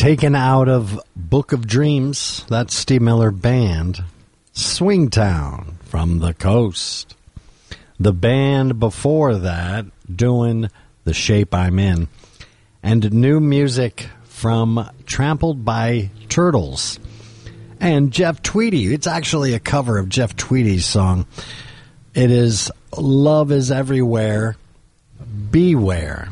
Taken out of Book of Dreams, that's Steve Miller Band. Swingtown from the Coast. The band before that doing The Shape I'm In. And new music from Trampled by Turtles. And Jeff Tweedy. It's actually a cover of Jeff Tweedy's song. It is Love is Everywhere, Beware.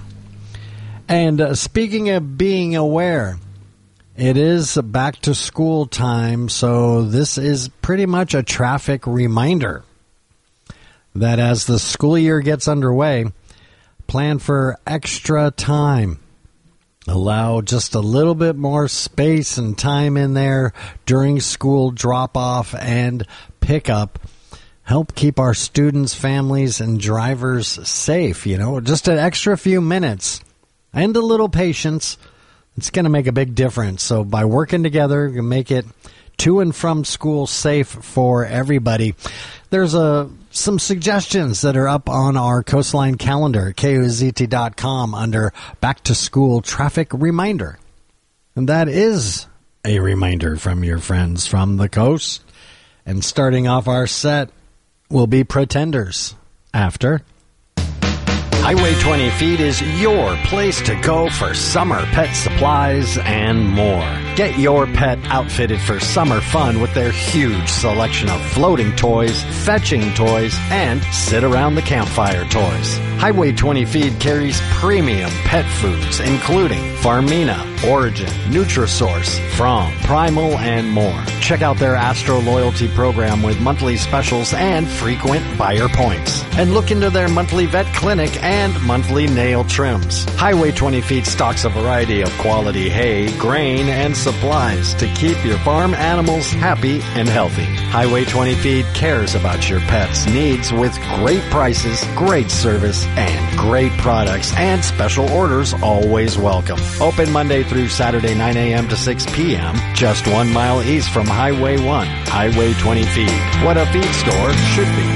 And speaking of being aware, it is back to school time, so this is pretty much a traffic reminder that as the school year gets underway, plan for extra time. Allow just a little bit more space and time in there during school drop-off and pickup. Help keep our students, families, and drivers safe, just an extra few minutes and a little patience. It's going to make a big difference. So by working together, you can make it to and from school safe for everybody. There's some suggestions that are up on our Coastline calendar at KOZT.com under Back to School Traffic Reminder. And that is a reminder from your friends from the coast. And starting off our set will be Pretenders after Highway 20 Feet is your place to go for summer pet supplies and more. Get your pet outfitted for summer fun with their huge selection of floating toys, fetching toys, and sit-around-the-campfire toys. Highway 20 Feed carries premium pet foods, including Farmina, Origin, Nutrisource, From, Primal, and more. Check out their Astro Loyalty program with monthly specials and frequent buyer points. And look into their monthly vet clinic and monthly nail trims. Highway 20 Feet stocks a variety of quality hay, grain, and supplies to keep your farm animals happy and healthy. Highway 20 Feet cares about your pet's needs with great prices, great service, and great products, and special orders always welcome. Open Monday through Saturday, 9 a.m. to 6 p.m., just 1 mile east from Highway 1. Highway 20 Feed. What a feed store should be.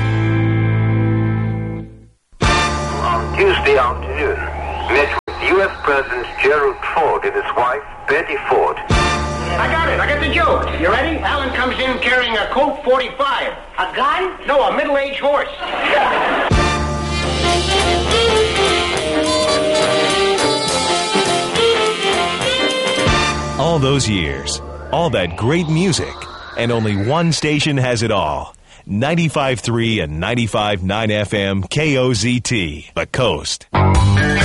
Tuesday afternoon, met with U.S. President Gerald Ford and his wife, Betty Ford. I got it. I got the joke. You ready? Alan comes in carrying a Colt 45. A gun? No, a middle-aged horse. All those years, all that great music, and only one station has it all. 95.3 and 95.9 FM KOZT, The Coast.